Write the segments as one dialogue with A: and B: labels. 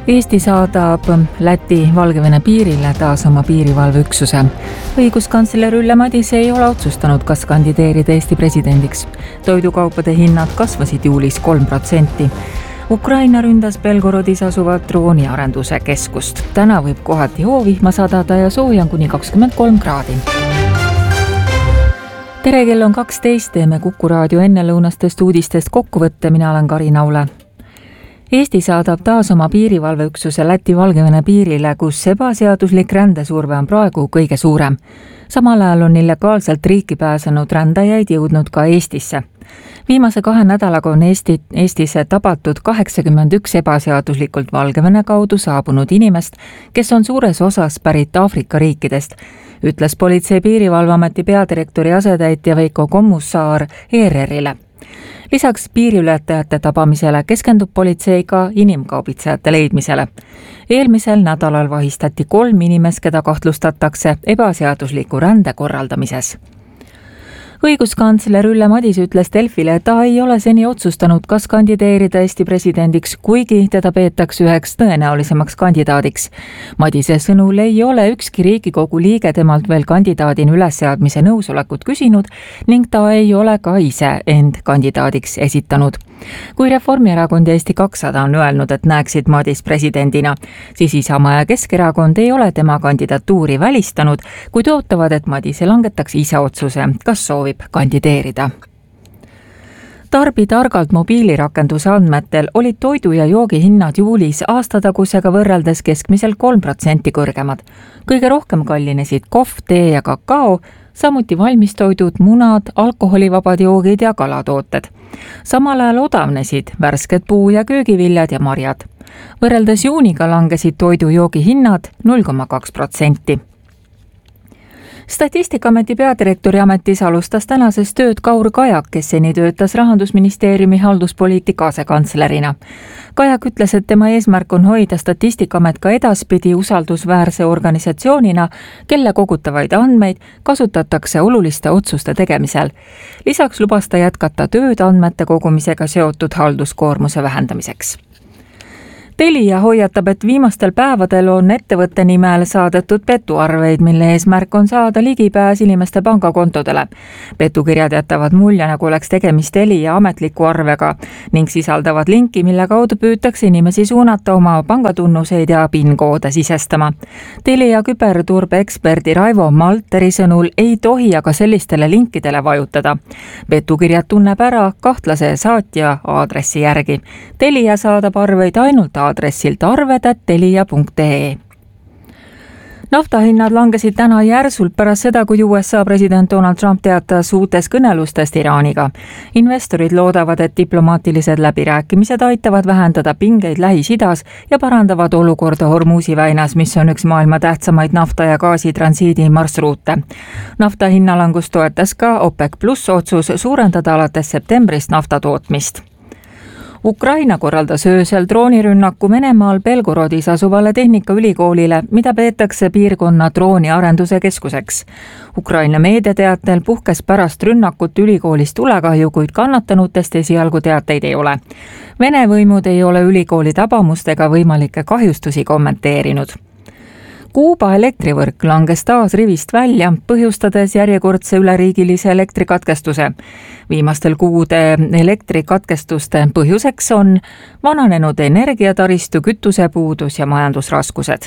A: Eesti saadab Läti-Valgevene piirile taas oma piirivalveüksuse. Õiguskantsler Ülle Madise ei ole otsustanud, kas kandideerida Eesti presidendiks. Toidukaupade hinnad kasvasid juulis 3%. Ukraina ründas Belgorodis asuvat drooniarenduse keskust. Täna võib kohati hoovihma sadada ja sooja on kuni 23 kraadi. Tere, kell on 12, teeme Kuku raadio ennelõunastest uudistest kokkuvõtte, mina olen Karin Aule. Eesti saadab taas oma piirivalveüksuse Läti-Valgevene piirile, kus ebaseaduslik rändesurve on praegu kõige suurem. Samal ajal on illegaalselt riiki pääsenud rändajaid jõudnud ka Eestisse. Viimase 2 nädalaga on Eestisse tabatud 81 ebaseaduslikult Valgevene kaudu saabunud inimest, kes on suures osas pärit Aafrika riikidest, ütles Politsei- piirivalveameti peadirektori asetäitja Veiko Kommussaar ERR-ile. Lisaks piiriületajate tabamisele keskendub politsei ka inimkaubitsejate leidmisele. Eelmisel nädalal vahistati 3 inimest, keda kahtlustatakse ebaseadusliku rände korraldamises. Õiguskantsler Ülle Madise ütles Delfile, et ta ei ole seni otsustanud, kas kandideerida Eesti presidendiks, kuigi teda peetakse üheks tõenäolisemaks kandidaadiks. Madise sõnul ei ole ükski Riigikogu liige temalt veel kandidaadin ülesseadmise nõusolekut küsinud ning ta ei ole ka ise end kandidaadiks esitanud. Kui Reformierakond ja Eesti 200 on öelnud, et näeksid Madist presidendina, siis Isamaa ja Keskerakond ei ole tema kandidatuuri välistanud, kuid ootavad, et Madise langetaks ise otsuse, kas soovib kandideerida. Tarbi targalt mobiilirakenduse andmetel olid toidu ja joogi hinnad juulis aastatagusega võrreldes keskmiselt 3% kõrgemad. Kõige rohkem kallinesid kohv, tee ja kakao, samuti valmistoidud, munad, alkoholivabad joogid ja kalatooted. Samal ajal odavnesid värsked puu- ja köögiviljad ja marjad. Võrreldes juuniga langesid toidujoogi hinnad 0,2%. Statistikaameti peadirektori ametis alustas tänases tööd Kaur Kajak, kes seni töötas Rahandusministeeriumi halduspoliitika asekantslerina. Kajak ütles, et tema eesmärk on hoida Statistikaamet ka edaspidi usaldusväärse organisatsioonina, kelle kogutavaid andmeid kasutatakse oluliste otsuste tegemisel. Lisaks lubas ta jätkata tööd andmete kogumisega seotud halduskoormuse vähendamiseks. Telia hoiatab, et viimastel päevadel on ettevõtte nimel saadetud petuarveid, mille eesmärk on saada ligipääs inimeste pangakontodele. Petukirjad jätavad mulje, nagu oleks tegemist Telia ametliku arvega ning sisaldavad linki, mille kaudu püütakse inimesi suunata oma pangatunnuseid ja PIN-koode sisestama. Telia küberturbeeksperdi Raivo Malteri sõnul ei tohi aga sellistele linkidele vajutada. Petukirjad tunneb ära kahtlase saatja aadressi järgi. Telia saadab arveid ainult aadressilt arved@telia.ee. Naftahinnad langesid täna järsult pärast seda, kui USA president Donald Trump teatas uutest kõnelustest Iraaniga. Investorid loodavad, et diplomaatilised läbirääkimised aitavad vähendada pingeid Lähis-Idas ja parandavad olukorda Hormuzi väinas, mis on üks maailma tähtsamaid nafta- ja gaasitransiidi marsruute. Nafta hinnalangus toetas ka OPEC+ otsus suurendada alates septembrist naftatootmist. Ukraina korraldas öösel droonirünnaku Venemaal Belgorodis asuvale tehnikaülikoolile, mida peetakse piirkonna drooniarenduse keskuseks. Ukraina meediateatel puhkes pärast rünnakut ülikoolis tulekahju, kuid kannatanutest esialgu teateid ei ole. Vene võimud ei ole ülikooli tabamust ega võimalikke kahjustusi kommenteerinud. Kuuba elektrivõrk langes taas rivist välja, põhjustades järjekordse üleriigilise elektrikatkestuse. Viimastel kuude elektrikatkestuste põhjuseks on vananenud energiataristu, kütusepuudus ja majandusraskused.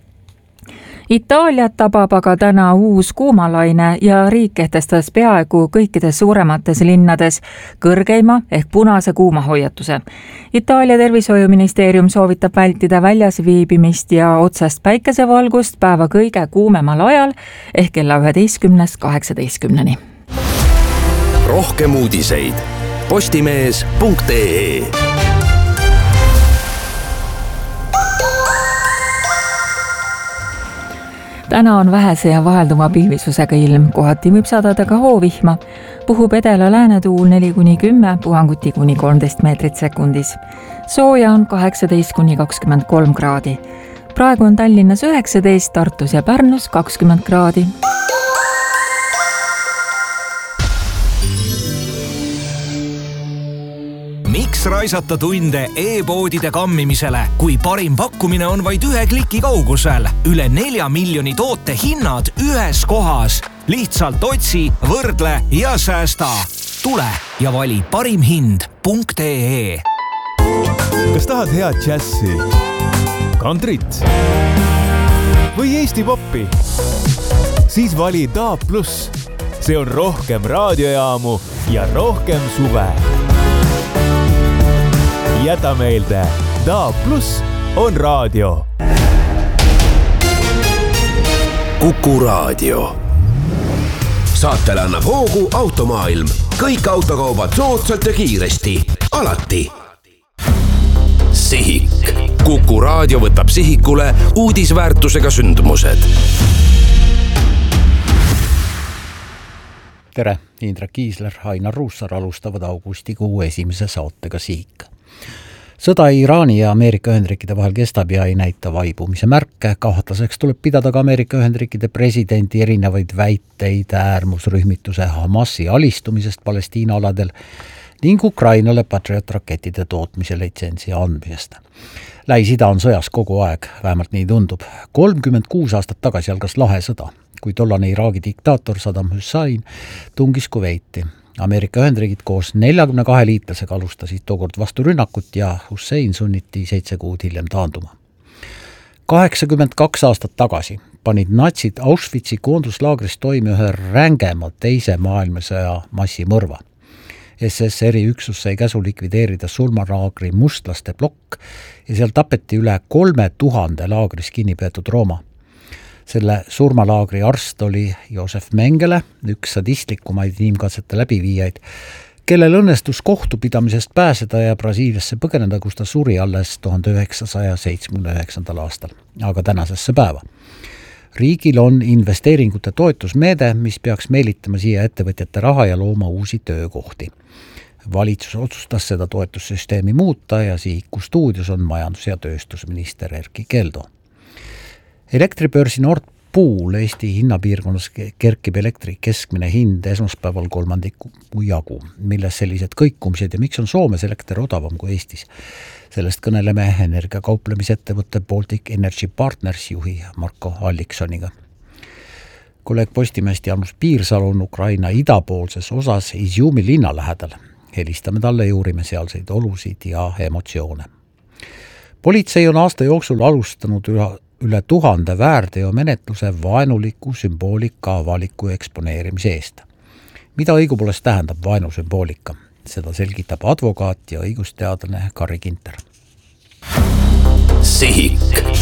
A: Itaaliat tabab aga täna uus kuumalaine ja riik kehtestas peaaegu kõikides suuremates linnades kõrgeima ehk punase kuumahoiatuse. Itaalia tervishoiuministeerium soovitab vältida väljas viibimist ja otsest päikesevalgust päeva kõige kuumemal ajal ehk kella 11-18.
B: Rohkem uudiseid postimees.ee.
A: Täna on vähese ja vahelduma pilvisusega ilm, kohati võib sadada ka hoovihma. Puhub edela läänetuul 4-10, puhanguti kuni 13 meetrit sekundis. Sooja on 18-23 kraadi. Praegu on Tallinnas 19, Tartus ja Pärnus 20 kraadi.
B: Miks
C: raisata tunde e-poodide kammimisele, kui parim pakkumine on vaid 1 kliki kaugusel. Üle 4 miljoni toote hinnad ühes kohas. Lihtsalt otsi, võrdle ja säästa. Tule ja vali parimhind.ee.
D: Kas tahad head džässi, kantrit või Eesti poppi? Siis vali DAB+. See on rohkem raadiojaamu ja rohkem suve. Jäta meelde, DAB+ on raadio.
B: Kuku Raadio. Saatele annab hoogu Automaailm. Kõik autokaubad soodsalt ja kiiresti. Alati. Sihik. Kuku Raadio võtab sihikule uudisväärtusega sündmused.
E: Tere, Indrek Kiisler, Ainar Ruussaar alustavad augustikuu esimese saatega Sihik. Sõda Iraani ja Ameerika Ühendriikide vahel kestab ja ei näita vaibumise märke. Kahtlaseks tuleb pidada ka Ameerika Ühendriikide presidendi erinevaid väiteid äärmusrühmituse Hamasi alistumisest Palestiina aladel ning Ukrainale Patriot-rakettide tootmise litsentsi andmisest. Lähis-Ida on sõjas kogu aeg, vähemalt nii tundub. 36 aastat tagasi algas lahe sõda, kui tollane Iraagi diktaator Saddam Hussein tungis Kuveiti. Ameerika Ühendriigid koos 42 liitlasega alustasid tookord vastu rünnakut ja Hussein sunniti 7 kuud hiljem taanduma. 82 aastat tagasi panid natsid Auschwitzi koonduslaagris toime ühe rängema teise maailmasõja massimõrva. SSR-i üksus sai käsu likvideerida surmalaagri mustlaste plokk ja seal tapeti üle 3000 laagris kinnipeetud Rooma. Selle surmalaagri arst oli Josef Mengele, üks sadistlikumaid inimkatsete läbiviijaid, kellel õnnestus kohtupidamisest pääseda ja Brasiiliasse põgeneda, kus ta suri alles 1979. aastal, aga tänasesse päeva. Riigil on investeeringute toetusmeede, mis peaks meelitama siia ettevõtjate raha ja looma uusi töökohti. Valitsus otsustas seda toetussüsteemi muuta ja Sihiku stuudios on majandus- ja tööstusminister Erkki Keldo. Elektribörsi Nord Pool Eesti hinnapiirkonnas kerkib elektri keskmine hind esmaspäeval 3% jagu, milles sellised kõikumised ja miks on Soomes elekter odavam kui Eestis. Sellest kõneleme energiakauplemisettevõtte Baltic Energy Partners juhi Marko Alliksoniga. Kolleeg Postimehest Jaanus Piirsalu on Ukraina idapoolses osas Izjumi linna lähedal. Helistame talle ja uurime sealseid olusid ja emotsioone. Politsei on aasta jooksul alustanud üle 1000 väärteomenetluse vaenuliku sümboolika avaliku eksponeerimise eest. Mida õigupoolest tähendab vaenusümboolika? Seda selgitab advokaat ja õigusteadlane Kari Kinter.
B: Sihik.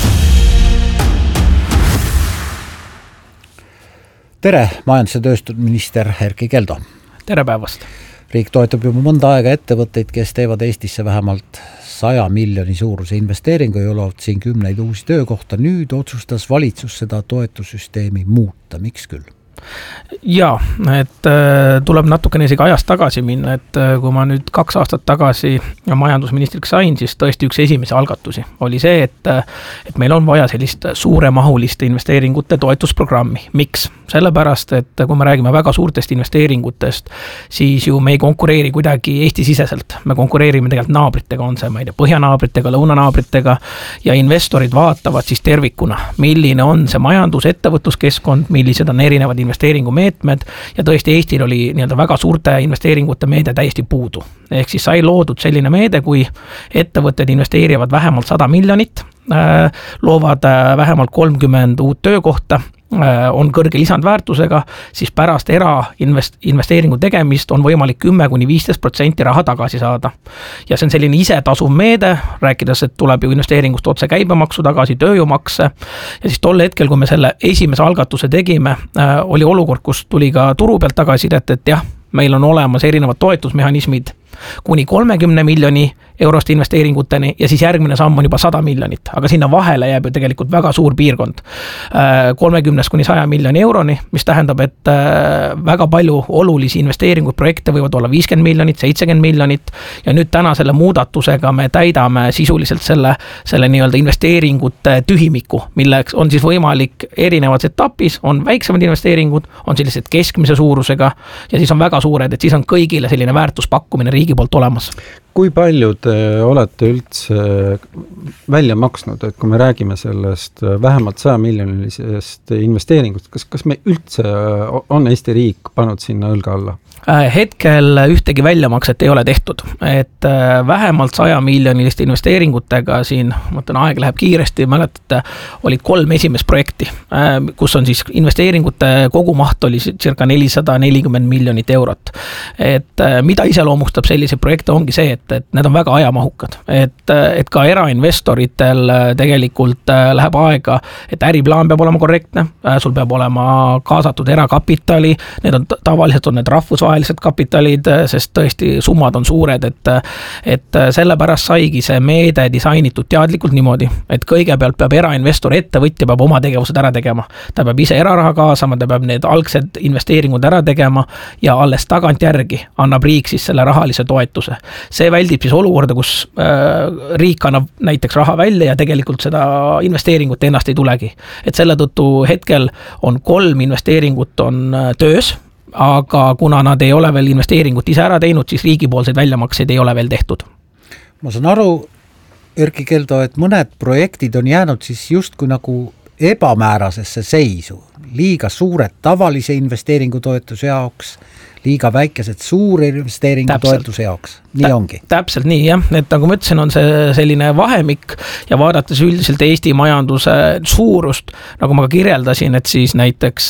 E: Tere, majandus- ja tööstusminister Erkki Keldo.
F: Tere päevast.
E: Riik toetab juba mõnda aega ettevõtteid, kes teevad Eestisse vähemalt 100 miljoni suuruse investeeringu ja olevat siin 10 uusi töökohta. Nüüd otsustas valitsus seda toetussüsteemi muuta. Miks küll?
F: Jaa, et tuleb natukene isegi ajast tagasi minna, et kui ma nüüd 2 aastat tagasi majandusministriks sain, siis tõesti üks esimese algatusi oli see, et meil on vaja sellist suuremahuliste investeeringute toetusprogrammi. Miks? Sellepärast, et kui me räägime väga suurtest investeeringutest, siis ju me ei konkureeri kuidagi Eesti-siseselt. Me konkureerime tegelikult naabritega, on see, ma ei tea, põhjanaabritega, lõunanaabritega ja investorid vaatavad siis tervikuna, milline on see majandus, ettevõtluskeskkond, millised on erinevad investeeringumeetmed ja tõesti Eestil oli nii-öelda väga suurte investeeringute meede täiesti puudu. Ehk siis sai loodud selline meede, kui ettevõtted investeerivad vähemalt 100 miljonit, loovad vähemalt 30 uut töökohta, on kõrge lisandväärtusega, siis pärast erainvesteeringu tegemist on võimalik 10-15% raha tagasi saada. Ja see on selline ise tasuv meede, rääkides, et tuleb ju investeeringust otse käibemaksu tagasi, tööjõumakse. Ja siis tol hetkel, kui me selle esimese algatuse tegime, oli olukord, kus tuli ka turu pealt tagasi, et jah, meil on olemas erinevad toetusmehhanismid kuni 30 miljoni eurost investeeringuteni ja siis järgmine samm on juba 100 miljonit, aga sinna vahele jääb ju tegelikult väga suur piirkond 30 kuni 100 miljoni euroni, mis tähendab, et väga palju olulisi investeeringuid, projekte võivad olla 50 miljonit, 70 miljonit ja nüüd täna selle muudatusega me täidame sisuliselt selle nii-öelda investeeringute tühimiku, milleks on siis võimalik erinevas etapis, on väiksemad investeeringud, on sellised keskmise suurusega ja siis on väga suured, et siis on kõigile selline väärtuspakkumine riigi poolt olemas.
G: kui palju te olete üldse välja maksnud, et kui me räägime sellest vähemalt 100 miljonilisest investeeringust, kas me üldse on Eesti riik pannud sinna õlga alla?
F: Hetkel ühtegi väljamakset ei ole tehtud, et vähemalt 100 miljoniliste investeeringutega siin, mõtlen, aeg läheb kiiresti, mäletate, olid 3 esimest projekti, kus on siis investeeringute kogumaht oli circa 440 miljonit eurot. Et mida iseloomustab selliseid projekte ongi see, et need on väga ajamahukad, et ka erainvestoritel tegelikult läheb aega, et äriplaan peab olema korrektne, sul peab olema kaasatud erakapitali, need on tavaliselt on need rahvusvahelised kapitalid, sest tõesti summad on suured, et sellepärast saigi see meede disainitud teadlikult niimoodi, et kõigepealt peab erainvestor, ettevõtja peab oma tegevused ära tegema. Ta peab ise eraraha kaasama, ta peab need algsed investeeringud ära tegema ja alles tagantjärgi annab riik siis selle rahalise toetuse. See väldib siis olukorda, kus riik annab näiteks raha välja ja tegelikult seda investeeringut ennast ei tulegi. Et selle tõttu hetkel on 3 investeeringut on töös, aga kuna nad ei ole veel investeeringut ise ära teinud, siis riigipoolseid väljamakseid ei ole veel tehtud.
E: Ma saan aru, Erki Keldo, et mõned projektid on jäänud siis justkui nagu ebamäärasesse seisu. Liiga suured tavalise investeeringutoetuse jaoks, liiga väikesed suure investeeringutoetuse jaoks. Nii ongi. Täpselt
F: nii, jah. Et nagu ma ütlesin, on see selline vahemik ja vaadates üldiselt Eesti majanduse suurust, nagu ma ka kirjeldasin, et siis näiteks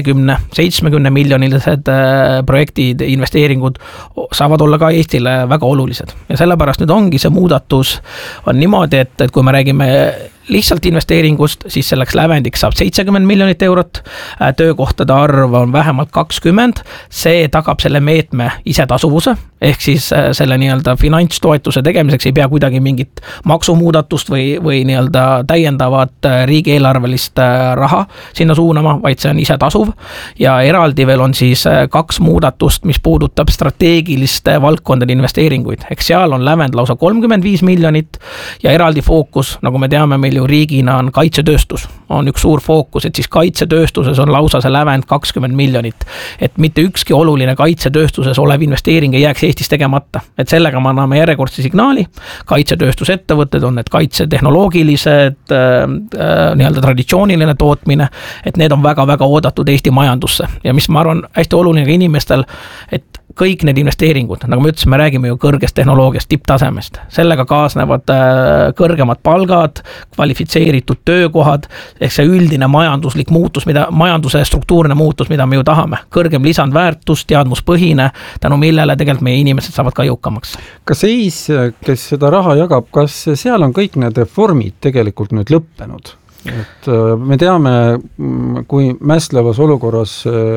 F: 50-70 miljonilised projektid, investeeringud saavad olla ka Eestile väga olulised. Ja sellepärast nüüd ongi see muudatus on niimoodi, et kui me räägime lihtsalt investeeringust, siis selleks lävendiks saab 70 miljonit eurot, töökohtade arv on vähemalt 20, see tagab selle meetme isetasuvuse, ehk siis selle nii-öelda finantstoetuse tegemiseks ei pea kuidagi mingit maksumuudatust või nii-öelda täiendavat riigieelarvelist raha sinna suunama, vaid see on isetasuv ja eraldi veel on siis 2 muudatust, mis puudutab strateegiliste valdkondade investeeringuid, ehk seal on lävend lausa 35 miljonit ja eraldi fookus, nagu me teame, meil ju riigina on kaitsetööstus, on üks suur fookus, et siis kaitsetööstuses on lausa see lävend 20 miljonit, et mitte ükski oluline kaitsetööstuses olev investeering ei jääks Eestis tegemata, et sellega me anname järjekordse signaali, kaitsetööstusettevõtted on need kaitsetehnoloogilised, nii-öelda traditsiooniline tootmine, et need on väga-väga oodatud Eesti majandusse ja mis ma arvan hästi oluline ka inimestel, et kõik need investeeringud, nagu me ütlesime, me räägime ju kõrgest tehnoloogiast, tipptasemest. Sellega kaasnevad kõrgemad palgad, kvalifitseeritud töökohad, ehk see üldine majanduslik muutus, majanduse struktuurne muutus, mida me ju tahame. Kõrgem lisandväärtus, teadmuspõhine, tänu millele tegelikult meie inimesed saavad ka jõukamaks.
G: Kas EIS, kes seda raha jagab, kas seal on kõik need reformid tegelikult nüüd lõppenud? Et me teame, kui mästlevas olukorras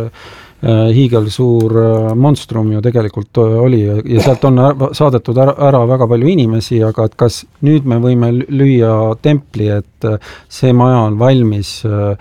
G: hiigelsuur monstrum ju tegelikult oli ja sealt on saadetud ära väga palju inimesi, aga et kas nüüd me võime lüüa templi, et see maja on valmis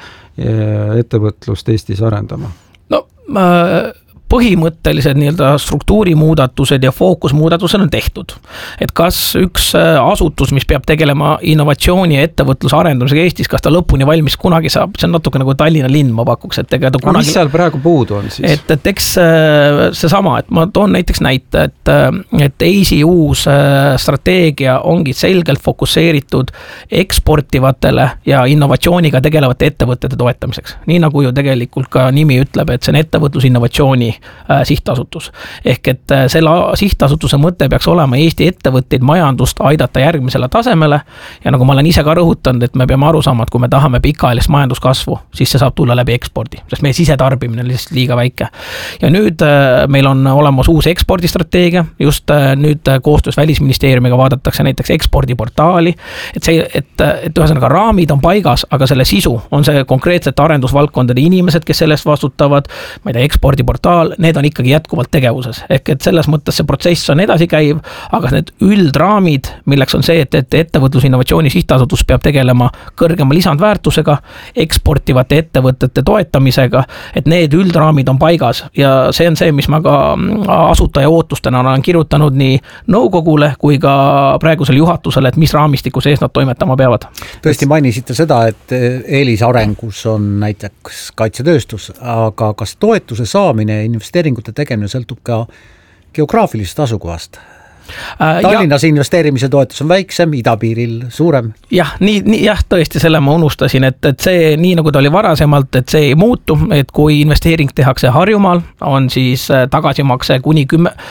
G: ettevõtlust Eestis arendama?
F: No põhimõttelised nii-öelda struktuurimuudatused ja fookusmuudatused on tehtud. Et kas üks asutus, mis peab tegelema innovatsiooni ja ettevõtluse arendamisega Eestis, kas ta lõpuni valmis kunagi saab, see on natuke nagu Tallinna linn, ma pakuks, et ega ta kunagi...
G: Mis seal praegu puudu on siis?
F: Et eks see sama, et ma toon näiteks näite, et EIS-i uus strateegia ongi selgelt fokusseeritud eksportivatele ja innovatsiooniga tegelevate ettevõtete toetamiseks. Nii nagu ju tegelikult ka nimi ütleb, et see on ettevõtlusinnovatsiooni sihtasutus. Ehk et selle sihtasutuse mõte peaks olema Eesti ettevõtteid majandust aidata järgmisele tasemele ja nagu ma olen ise ka rõhutanud, et me peame aru saama, et kui me tahame pikaajalist majanduskasvu, siis see saab tulla läbi ekspordi, sest meie sisetarbimine on lihtsalt liiga väike. Ja nüüd meil on olemas uus ekspordistrateegia, just nüüd koostöös Välisministeeriumiga vaadatakse näiteks ekspordiportaali, et ühesõnaga raamid on paigas, aga selle sisu on see konkreetsete arendusvaldkondade inimesed, kes sellest vastutavad, ma ei tea, ekspordiportaal, need on ikkagi jätkuvalt tegevuses. Ehk et selles mõttes see protsess on edasi käiv, aga need üldraamid, milleks on see, et ettevõtlusinnovatsiooni sihtasutus peab tegelema kõrgema lisandväärtusega, eksportivate ettevõtete toetamisega, et need üldraamid on paigas ja see on see, mis ma ka asutaja ootustena olen kirjutanud nii nõukogule kui ka praegusele juhatusele, et mis raamistiku sees nad toimetama peavad.
E: Tõesti mainisite seda, et eelisarengus on näiteks kaitsetööstus, aga kas toetuse saamine investeeringute tegemine sõltub ka geograafilisest asukohast. Tallinnas investeerimise toetus on väiksem, idapiiril suurem.
F: Jah, jah, tõesti selle ma unustasin, et see nii nagu ta oli varasemalt, et see ei muutu, et kui investeering tehakse Harjumaal, on siis tagasimakse kuni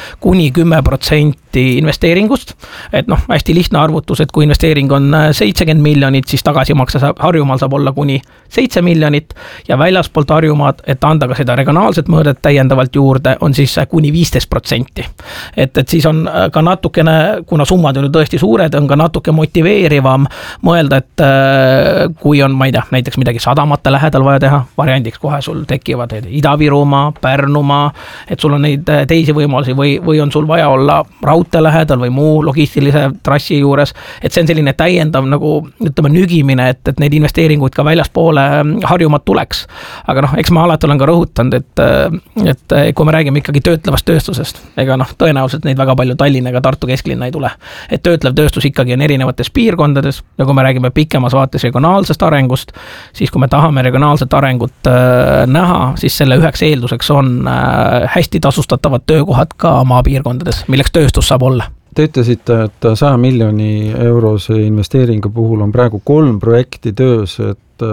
F: 10% investeeringust, et hästi lihtne arvutus, et kui investeering on 70 miljonit, siis tagasimakse Harjumaal saab olla kuni 7 miljonit ja väljaspoolt Harjumaad, et anda ka seda regionaalset mõõdet täiendavalt juurde, on siis kuni 15%. Et siis on ka natukene, kuna summad on ju tõesti suured, on ka natuke motiveerivam mõelda, et kui on, ma ei tea, näiteks midagi sadamate lähedal vaja teha, variandiks kohe sul tekivad Ida-Virumaa, Pärnumaa, et sul on neid teisi võimalusi või on sul vaja olla raudtee lähedal või muu logistilise trassi juures, et see on selline täiendav nagu, ütleme, nügimine, et neid investeeringuid ka väljaspoole Harjumaad tuleks. Aga eks ma alati olen ka rõhutanud, et kui me räägime ikkagi töötlevast tööstusest, ega tõenäoliselt neid väga palju Tallinna ega Tartu kesklinna ei tule. Et töötlev tööstus ikkagi on erinevates piirkondades ja kui me räägime pikemas vaates regionaalsest arengust, siis kui me tahame regionaalset arengut näha, siis selle üheks eelduseks on hästi tasustatavad töökohad ka maapiirkondades, milleks tööstus saab olla.
G: Te ütlesite, et 100 miljoni eurose investeeringu puhul on praegu 3 projekti töös, et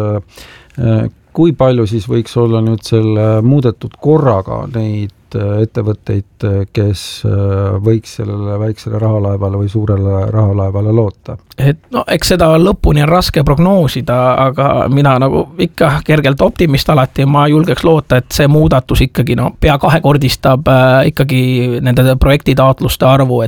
G: kui palju siis võiks olla nüüd selle muudetud korraga neid ettevõtteid, kes võiks sellele väiksele rahalaevale või suurele rahalaevale loota?
F: Et eks seda lõpuni on raske prognoosida, aga mina nagu ikka kergelt optimist alati, ma julgeks loota, et see muudatus ikkagi pea kahekordistab ikkagi nende projektitaotluste arvu,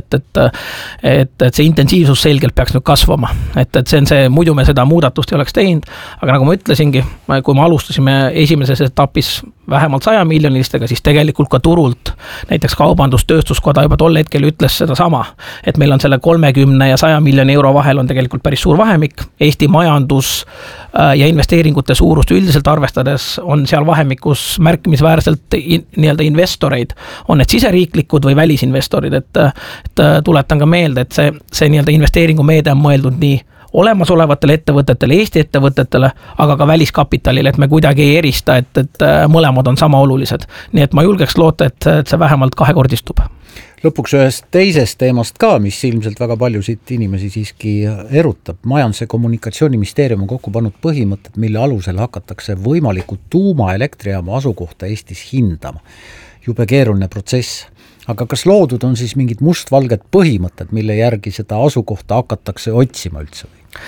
F: et see intensiivsus selgelt peaks nüüd kasvama. Et see on see, muidu me seda muudatust ei oleks teinud, aga nagu ma ütlesingi, kui me alustasime esimeses etapis vähemalt 100 miljonilistega, siis tegelikult ka turult, näiteks Kaubandus-Tööstuskoda juba tol hetkel ütles seda sama, et meil on selle 30 ja 100 miljoni euro vahel on tegelikult päris suur vahemik. Eesti majandus ja investeeringute suurust üldiselt arvestades on seal vahemikus märkimisväärselt nii-öelda investoreid, on need siseriiklikud või välisinvestorid, et tuletan ka meelde, et see nii-öelda investeeringumeede on mõeldud nii olemasolevatele ettevõtetele, Eesti ettevõtetele, aga ka väliskapitalile, et me kuidagi ei erista, et mõlemad on sama olulised. Nii et ma julgeks loota, et see vähemalt kahekordistub.
E: Lõpuks ühest teisest teemast ka, mis ilmselt väga paljusid inimesi siiski erutab. Majandus- ja kommunikatsiooniministeerium on kokku pannud põhimõtted, mille alusel hakatakse võimalikult tuumaelektrijaama asukohta Eestis hindama. Jube keeruline protsess. Aga kas loodud on siis mingid mustvalged põhimõtted, mille järgi seda asukohta hakatakse otsima üldse?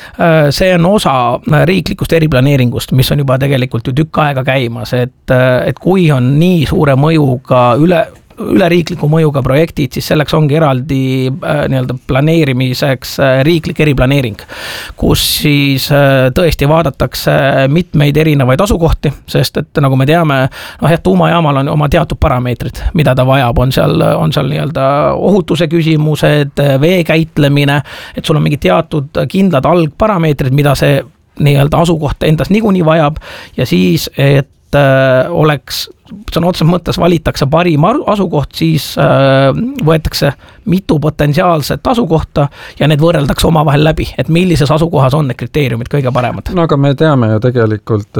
F: See on osa riiklikust eriplaneeringust, mis on juba tegelikult ju tükk aega käimas, et kui on nii suure mõjuga üleriikliku mõjuga projektid, siis selleks ongi eraldi nii-öelda planeerimiseks riiklik eriplaneering, kus siis tõesti vaadatakse mitmeid erinevaid asukohti, sest et nagu me teame, tuumajaamal on oma teatud parameetrid, mida ta vajab, on seal nii-öelda ohutuse küsimused, vee käitlemine, et sul on mingi teatud kindlad algparameetrid, mida see nii-öelda asukoht endas niikuinii vajab ja siis, et oleks, see on otseses mõttes valitakse parim asukoht, siis võetakse mitu potentsiaalset asukohta ja need võrreldakse omavahel läbi, et millises asukohas on need kriteeriumid kõige paremad.
G: No aga me teame ju tegelikult,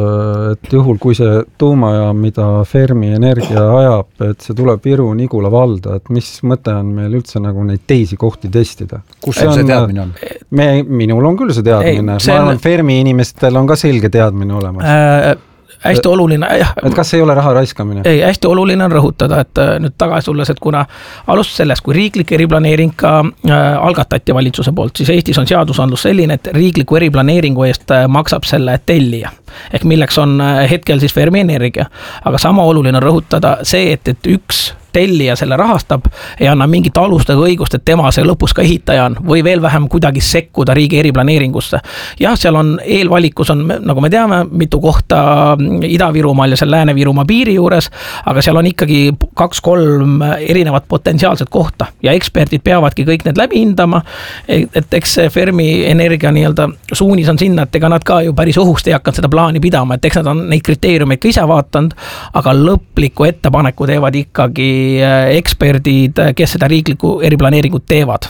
G: et juhul kui see tuumajaam, mida Fermi Energia ajab, et see tuleb Viru-Nigula valda, et mis mõte on meil üldse nagu neid teisi kohti testida?
E: Kus see teadmine on?
G: Minul on küll see teadmine. Ma arvan, Fermi inimestel on ka selge teadmine olemas.
F: Hästi oluline,
G: et kas ei ole raha raiskamine?
F: Ei, hästi oluline on rõhutada, et nüüd tagasi tulles, et kuna alustus sellest, kui riiklik eriplaneering ka algatati valitsuse poolt, siis Eestis on seadusandlus selline, et riikliku eriplaneeringu eest maksab selle tellija, ehk milleks on hetkel siis Fermi Energia. Aga sama oluline on rõhutada see, et üks tellija selle rahastab, ei anna mingit alustega õigust, et tema see lõpus ka ehitaja on või veel vähem kuidagi sekkuda riigi eriplaneeringusse. Jah, seal on eelvalikus on, nagu me teame, mitu kohta Ida-Virumaal ja seal Lääne-Virumaa piiri juures, aga seal on ikkagi 2-3 erinevat potentsiaalset kohta ja eksperdid peavadki kõik need läbi hindama, et eks Fermi Energia nii-öelda suunis on sinna, et ega nad ka ju päris õhust ei hakanud seda plaani pidama, et eks nad on neid kriteeriumeid ka ise vaatanud, aga lõpliku ettepaneku teevad ikkagi eksperdid, kes seda riiklikku eriplaneeringut teevad.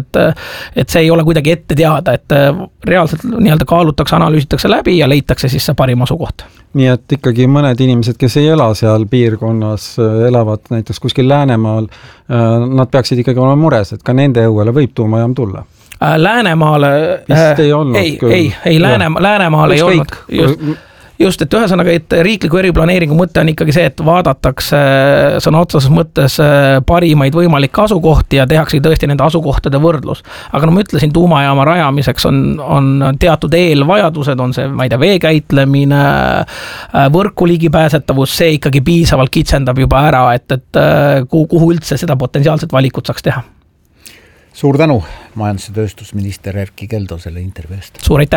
F: Et see ei ole kuidagi ette teada, et reaalselt nii-öelda kaalutakse, analüüsitakse läbi ja leitakse siis see parim asukoht.
G: nii et ikkagi mõned inimesed, kes ei ela seal piirkonnas, elavad näiteks kuskil Läänemaal, nad peaksid ikkagi olema mures, et ka nende õuele võib tuumajaam tulla.
F: Läänemaale ei Läänemaale ei olnud just, et ühesõnaga, et riikliku eriplaneeringu mõte on ikkagi see, et vaadatakse sõna otseses mõttes parimaid võimalikke asukohti ja tehakse tõesti nende asukohtade võrdlus. Aga no ma ütlesin, tuumajaama rajamiseks on teatud eelvajadused, on see, ma ei tea, veekäitlemine, võrku ligipääsetavus, see ikkagi piisavalt kitsendab juba ära, et kuhu üldse seda potentsiaalset valikut saaks teha.
E: Suur tänu, majandus- ja tööstusminister Erkki Keldo selle intervjuu eest.
F: Suur aitäh!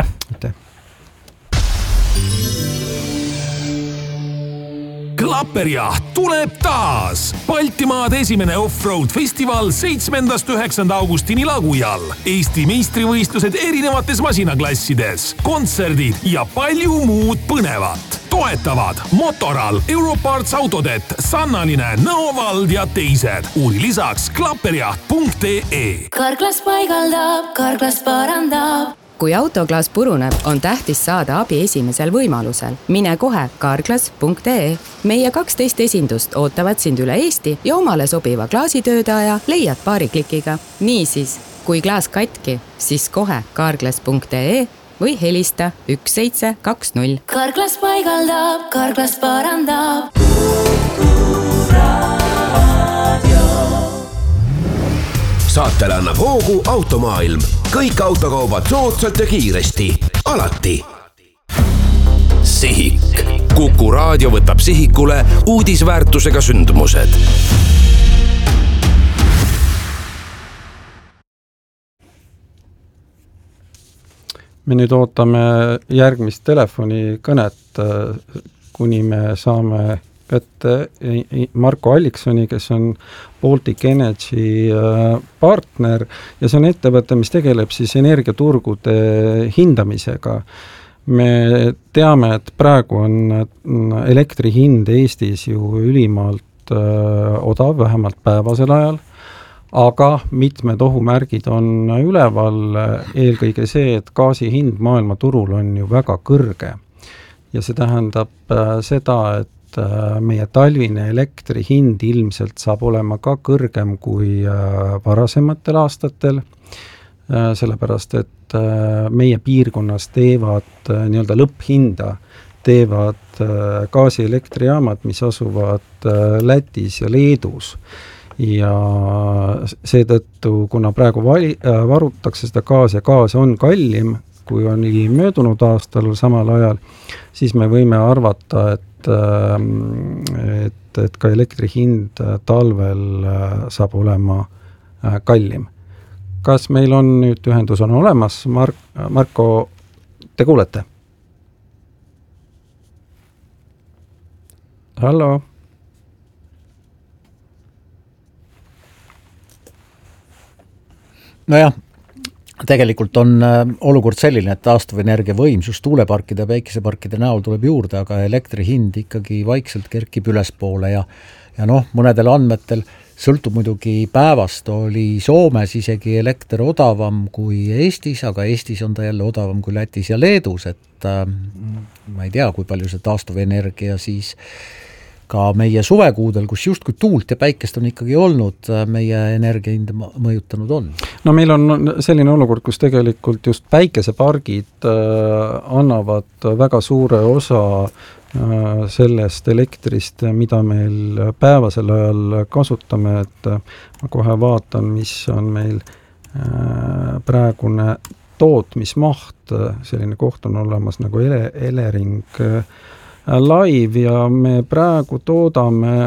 B: Klapperjaht tuleb taas! Baltimaade esimene off-road festival 7.–9. augustini Lagujal. Eesti meistrivõistlused erinevates masinaklassides, kontserdid ja palju muud põnevat. Toetavad Motoral, Europarts Autodet, Sannanine, Nõovald ja teised. Uuri lisaks klapperjaht.ee.
H: Karklas paigaldab, Karklas parandab. Kui autoklaas puruneb, on tähtis saada abi esimesel võimalusel. Mine kohe karklas.ee. Meie 12 esindust ootavad sind üle Eesti ja omale sobiva klaasitöödaja leiad paari klikiga. Niisiis, kui klaas katki, siis kohe karklas.ee või helista 1720. Karklas paigaldab, Karklas parandab.
B: Saatele annab hoogu Automaailm. Kõik autokaubad soodsalt ja kiiresti. Alati. Sihik. Kuku raadio võtab sihikule uudisväärtusega sündmused.
G: Me nüüd ootame järgmist telefonikõnet, kuni me saame kätte Marko Alliksoni, kes on Baltic Energy partner ja see on ettevõte, mis tegeleb siis energiaturgude hindamisega. Me teame, et praegu on elektri hind Eestis ju ülimalt odav, vähemalt päevasel ajal, aga mitmed ohumärgid on üleval, eelkõige see, et gaasi hind maailmaturul on ju väga kõrge. Ja see tähendab seda, et meie talvine elektri hind ilmselt saab olema ka kõrgem kui varasematel aastatel, sellepärast et meie piirkonnas teevad nii-öelda lõpphinda, teevad gaasielektrijaamad, mis asuvad Lätis ja Leedus. Ja seetõttu, kuna praegu varutakse seda gaas ja gaas on kallim, kui on möödunud aastal samal ajal, siis me võime arvata, et ka elektri hind talvel saab olema kallim. Kas meil on nüüd ühendus on olemas? Marko, te kuulete? Hallo?
E: Nojah, tegelikult on olukord selline, et taastuvenergia võimsus tuuleparkide ja päikeseparkide näol tuleb juurde, aga elektri hind ikkagi vaikselt kerkib ülespoole ja mõnedel andmetel sõltub muidugi päevast, oli Soomes isegi elekter odavam kui Eestis, aga Eestis on ta jälle odavam kui Lätis ja Leedus, et ma ei tea, kui palju see taastuvenergia siis ka meie suvekuudel, kus justkui tuult ja päikest on ikkagi olnud, meie energiahind mõjutanud on. No meil on selline olukord, kus tegelikult just päikesepargid annavad väga suure osa sellest elektrist, mida meil päevasel ajal kasutame, et ma kohe vaatan, mis on meil praegune tootmismaht, selline koht on olemas nagu Elering live ja me praegu toodame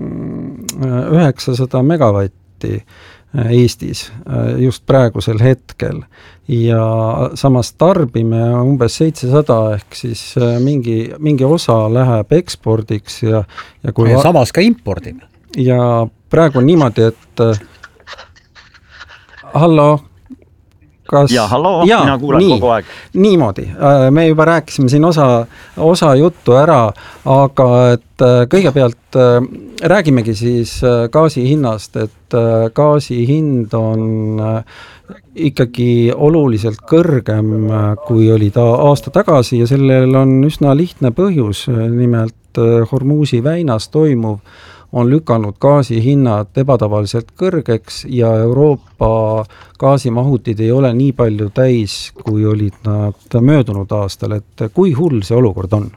E: 900 megavatti Eestis just praegusel hetkel ja samas tarbime umbes 700 ehk siis mingi osa läheb ekspordiks ja kui samas ka impordime.
G: Ja praegu on niimoodi, et hallo,
I: Ja halloo, mina kuulen kogu aeg.
G: Niimoodi, me juba rääkisime siin osa juttu ära, aga et kõigepealt räägimegi siis gaasi hinnast, et gaasi hind on ikkagi oluliselt kõrgem, kui oli ta aasta tagasi ja sellel on üsna lihtne põhjus, nimelt Hormuzi väinas toimuv on lükanud gaasi hinnad ebatavaliselt kõrgeks ja Euroopa gaasimahutid ei ole nii palju täis, kui olid nad möödunud aastal, et kui hull see olukord on?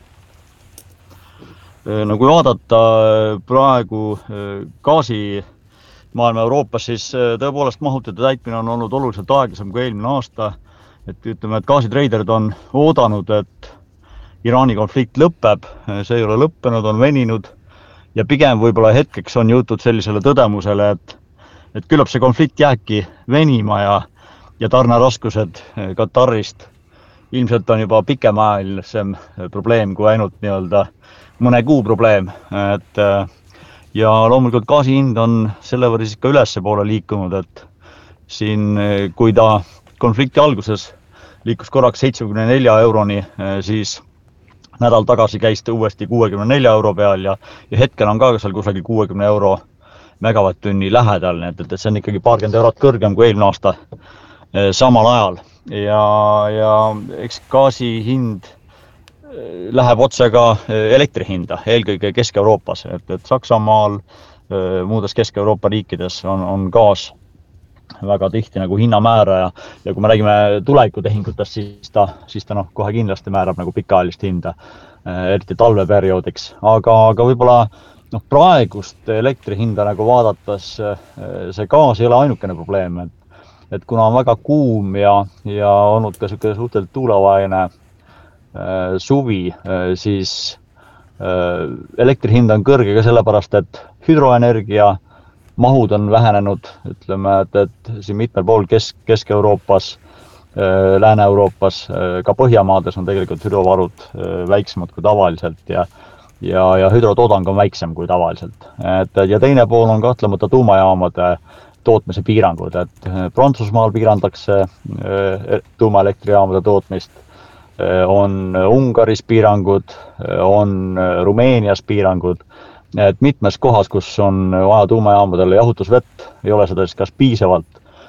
I: No kui vaadata praegu gaasi maailma Euroopas, siis tõepoolest mahutite täitmine on olnud oluliselt aeglasem kui eelmine aasta. Et ütleme, et gaasitreiderid on oodanud, et Iraani konflikt lõpeb, see ei ole lõppenud, on veninud. Ja pigem võib-olla hetkeks on jõutud sellisele tõdemusele, et küllap see konflikt jääbki venima ja tarneraskused Katarist ilmselt on juba pikemaajalisem probleem kui ainult nii-öelda mõne kuu probleem. Ja loomulikult gaasi hind on selle võrra siis ka ülesse poole liikunud, et siin, kui ta konflikti alguses liikus korraks 74 euroni, siis nädal tagasi käis ta uuesti 64 euro peal ja hetkel on ka seal kusagil 60 euro megavatt-tunni lähedal, et see on ikkagi paarkümmend eurot kõrgem kui eelmine aasta samal ajal. Ja eks gaasi hind läheb otse ka elektri hinda, eelkõige Kesk-Euroopas, et Saksamaal, muudes Kesk-Euroopa riikides on gaas väga tihti nagu hinnamääraja ja kui me räägime tulevikutehingutest, siis ta kohe kindlasti määrab nagu pikaajalist hinda, eriti talveperioodiks. Aga võib-olla praegust elektri hinda nagu vaadates see gaas ei ole ainukene probleem, et kuna on väga kuum ja olnud ka suhteliselt tuulevaene suvi, siis elektri hind on kõrge ka sellepärast, et hüdroenergia mahud on vähenenud, ütleme, et siin mitmel pool Kesk-Euroopas, Lääne-Euroopas, ka Põhjamaades on tegelikult hüdrovarud väiksemad kui tavaliselt ja hüdrotoodang on väiksem kui tavaliselt. Ja teine pool on kahtlemata tuumajaamade tootmise piirangud, et Prantsusmaal piirandakse tuumaelektrijaamade tootmist, on Ungaris piirangud, on Rumeenias piirangud, et mitmes kohas, kus on vaja tuumajaamadele jahutusvett, ei ole seda siis kas piisavalt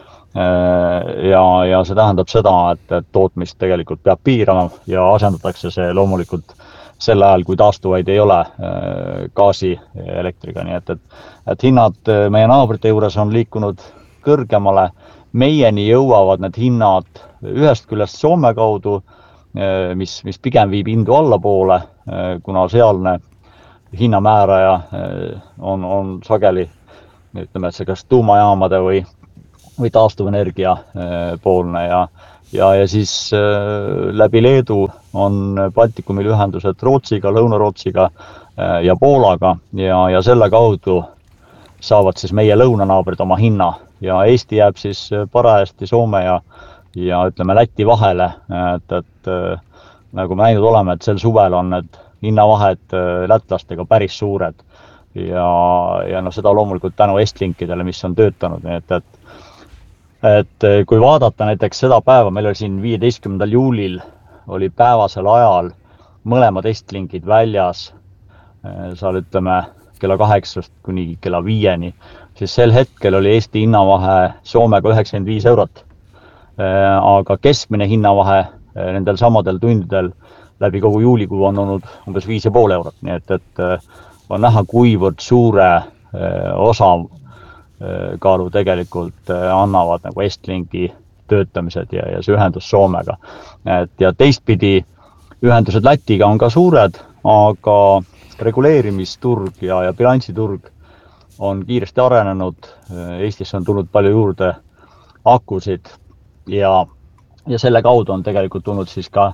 I: ja see tähendab seda, et tootmist tegelikult peab piirama ja asendatakse see loomulikult sel ajal, kui taastuvaid ei ole gaasielektriga, nii et hinnad meie naabrite juures on liikunud kõrgemale, meieni jõuavad need hinnad ühest küljest Soome kaudu, mis pigem viib hindu allapoole, kuna sealne hinnamääraja on sageli, ütleme, et see kas tuumajaamade või taastuvenergia poolne ja siis läbi Leedu on Baltikumil ühendused Rootsiga, Lõuna-Rootsiga ja Poolaga ja selle kaudu saavad siis meie lõunanaabrid oma hinna ja Eesti jääb siis parajasti Soome ja ütleme Läti vahele, et nagu me näinud oleme, et sel suvel on need hinnavahed lätlastega päris suured ja seda loomulikult tänu Estlinkidele, mis on töötanud, nii et kui vaadata näiteks seda päeva, meil oli siin 15. juulil oli päevasel ajal mõlemad Estlinkid väljas, seal ütleme kella 8 kuni kella 5, siis sel hetkel oli Eesti hinnavahe Soomega 95 eurot, aga keskmine hinnavahe nendel samadel tundidel läbi kogu juulikuu on olnud umbes 5,5 eurot, nii et on näha, kuivõrd suure osa kaalu tegelikult annavad nagu Estlinki töötamised ja see ühendus Soomega. Ja teistpidi ühendused Lätiga on ka suured, aga reguleerimisturg ja bilansiturg on kiiresti arenenud, Eestisse on tulnud palju juurde akusid ja selle kaudu on tegelikult tulnud siis ka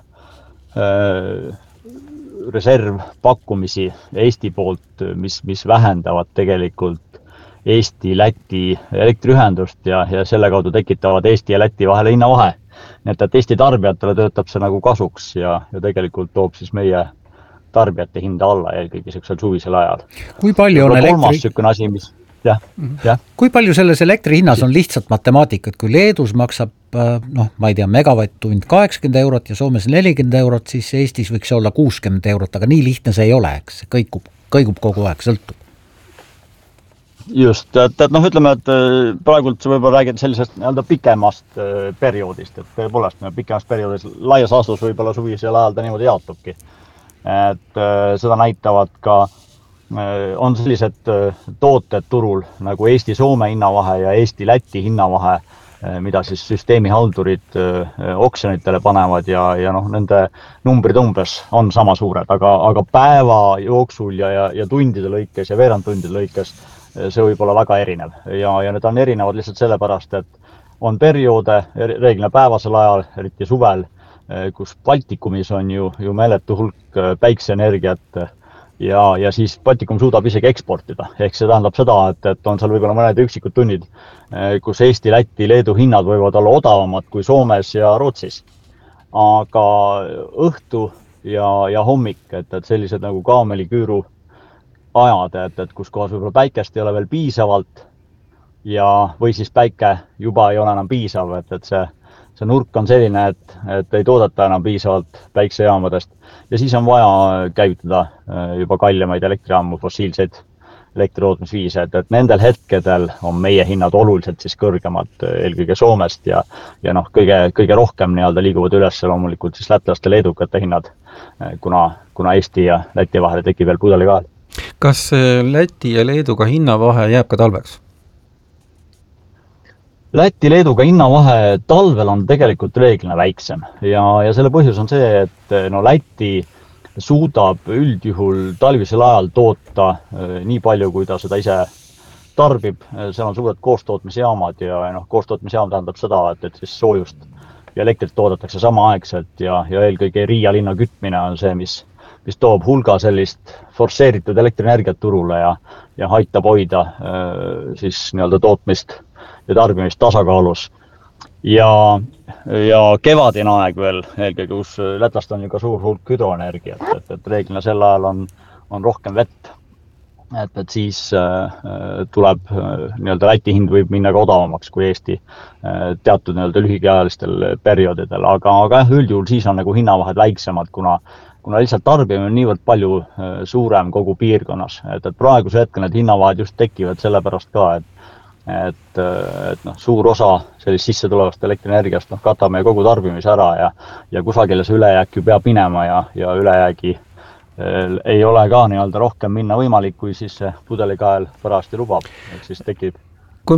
I: reservpakkumisi Eesti poolt, mis vähendavad tegelikult Eesti-Läti elektriühendust ja selle kaudu tekitavad Eesti ja Läti vahele hinnavahe. Nii et Eesti tarbijatele töötab see nagu kasuks ja tegelikult toob siis meie tarbijate hinda alla eelkõige suvisel ajal.
E: Kui palju on
I: kolmas sükune asi, mis jah.
E: Kui palju selles elektri hinnas on lihtsalt matemaatikat, kui Leedus maksab, ma ei tea, megavatt-tund 80 eurot ja Soomes 40 eurot, siis Eestis võiks olla 60 eurot, aga nii lihtne see ei ole, eks, kõigub kogu aeg, sõltub.
I: Just, et ütleme, et praegult võib-olla räägid sellisest pikemast perioodist, et tõepoolest pikemast perioodist laias laastus võib-olla suvisel ajal ta niimoodi jaotubki. Et seda näitavad ka, on sellised tooted turul nagu Eesti-Soome hinnavahe ja Eesti-Läti hinnavahe, mida siis süsteemihaldurid oksjonitele panevad ja nende numbrid umbes on sama suured, aga päeva jooksul ja tundide lõikes ja veerandtundide lõikes see võib olla väga erinev ja need on erinevad lihtsalt sellepärast, et on perioode reeglina päevasel ajal, eriti suvel, kus Baltikumis on ju meeletu hulk päikseenergiat ja siis Baltikum suudab isegi eksportida. Ehk see tähendab seda, et on seal võib-olla mõned üksikud tunnid, kus Eesti, Läti, Leedu hinnad võivad olla odavamad kui Soomes ja Rootsis. Aga õhtu ja hommik, et sellised nagu kaameliküüru ajad, et kus kohas võib-olla päikest ei ole veel piisavalt või siis päike juba ei ole enam piisav, et see nurk on selline, et ei toodata enam piisavalt päiksejaamadest ja siis on vaja käivitada juba kallimaid elektrijaamu, fossiilseid elektritootmisviise, et nendel hetkedel on meie hinnad oluliselt siis kõrgemad eelkõige Soomest ja kõige rohkem liiguvad üles loomulikult siis lätlaste leedukate hinnad, kuna Eesti ja Läti vahele tekib veel pudelikael.
G: Kas Läti ja Leeduga hinnavahe jääb ka talveks?
I: Läti-Leeduga hinnavahe talvel on tegelikult reeglina väiksem ja selle põhjus on see, et Läti suudab üldjuhul talvisel ajal toota nii palju, kui ta seda ise tarbib. Seal on suured koostootmisjaamad ja koostootmisjaam tähendab seda, et siis soojust ja elektrit toodetakse samaaegselt ja eelkõige Riia linna kütmine on see, mis toob hulga sellist forsseeritud elektrienergiat turule ja aitab hoida siis tootmist ja tarbimist tasakaalus. Ja kevadine aeg veel, eelkõige, kus Lätlast on ju ka suur hulk hüdroenergiat, et reeglina sel ajal on rohkem vett. Et siis tuleb Läti hind võib minna ka odavamaks kui Eesti teatud lühikeajalistel perioodidel, aga üldjuhul siis on hinnavahed väiksemad, kuna lihtsalt tarbimine on niivõrd palju suurem kogu piirkonnas, et praeguse hetkel need hinnavahed just tekivad sellepärast ka, et suur osa sellist sisse tulevast elektrienergiast katab meie kogu tarbimise ära ja kusagile see ülejääk ju peab minema ja ülejäägi ei ole ka rohkem minna võimalik, kui siis see pudelikael pärast lubab, et siis tekib
G: kui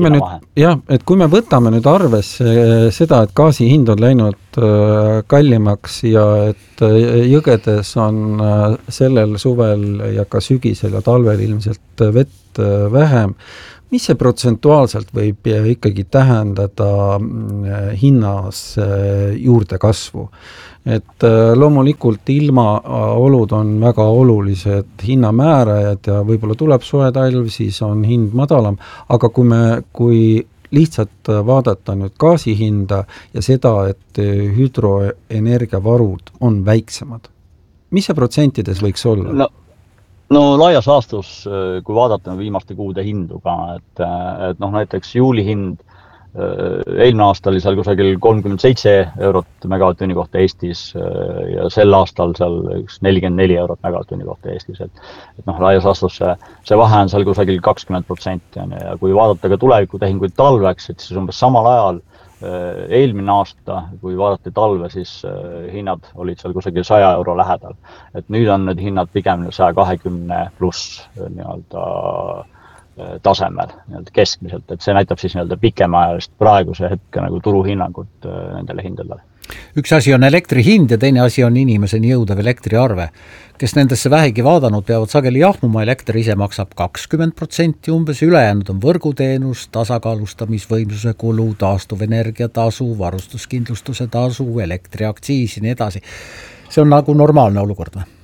G: me võtame nüüd arvesse seda, et gaasi hind on läinud kallimaks ja et jõgedes on sellel suvel ja ka sügisel ja talvel ilmselt vett vähem, mis see protsentuaalselt võib ikkagi tähendada hinnas juurde kasvu? Et loomulikult ilmaolud on väga olulised hinnamäärajad ja võib-olla tuleb soe talv, siis on hind madalam, aga kui lihtsalt vaadata nüüd gaasi hinda ja seda, et hüdroenergiavarud on väiksemad, mis see protsentides võiks olla?
I: No laias laastus, kui vaadata viimaste kuude hindu ka, et näiteks juuli hind eelmine aasta oli seal kusagil 37 eurot megavatt-tunni kohta Eestis ja sel aastal seal 44 eurot megavatt-tunni kohta Eestis. Et laias laastus see vahe on seal kusagil 20% ja kui vaadata ka tulevikutehinguid talveks, et siis umbes samal ajal eelmine aasta, kui vaadati talve, siis hinnad olid seal kusagil 100 euro lähedal. Et nüüd on need hinnad pigem 120 pluss tasemel keskmiselt, et see näitab siis pikemaajalist praeguse hetke turuhinnangut nendele hindadele.
E: Üks asi on elektri hind ja teine asi on inimeseni jõudav elektriarve. Kes nendesse vähegi vaadanud, peavad sageli jahmuma, elekter ise maksab 20% umbes, ülejäänud on võrguteenus, tasakaalustamisvõimsuse kulu, taastuvenergia tasu, varustuskindlustuse tasu, elektriaktsiis ja nii edasi. See on nagu normaalne olukord või?